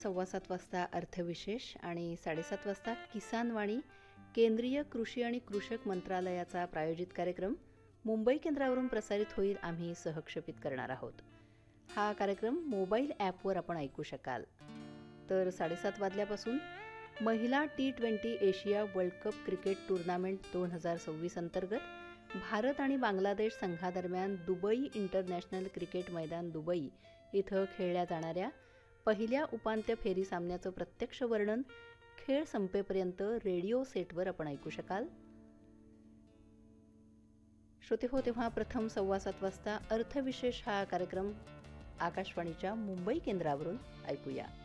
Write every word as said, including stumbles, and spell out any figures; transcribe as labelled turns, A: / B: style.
A: सव्वा सात वाजता अर्थविशेष आणि साडेसात वाजता किसानवाणी केंद्रीय कृषी आणि कृषक मंत्रालयाचा प्रायोजित कार्यक्रम मुंबई केंद्रावरून प्रसारित होईल. आम्ही सहक्षेपित करणार आहोत. हा कार्यक्रम मोबाईल ॲपवर आपण ऐकू शकाल. तर साडेसात वाजल्यापासून महिला T twenty Asia world cup cricket tournament दोन हजार सव्वीस अंतर्गत भारत आणि बांगलादेश संघादरम्यान दुबई इंटरनॅशनल क्रिकेट मैदान दुबई इथं खेळल्या जाणाऱ्या पहिल्या उपांत्य फेरी सामन्याचं प्रत्यक्ष वर्णन खेळ संपेपर्यंत रेडिओ सेटवर आपण ऐकू शकाल. श्रोते हो, तेव्हा प्रथम सव्वा सात वाजता अर्थविशेष हा कार्यक्रम आकाशवाणीच्या मुंबई केंद्रावरून ऐकूया.